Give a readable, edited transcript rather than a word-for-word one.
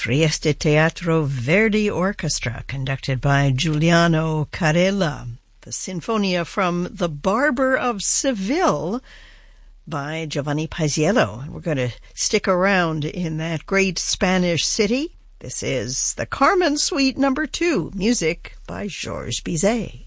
Trieste Teatro Verdi Orchestra, conducted by Giuliano Carella. The Sinfonia from The Barber of Seville by Giovanni Paisiello. We're going to stick around in that great Spanish city. This is the Carmen Suite No. 2, music by Georges Bizet.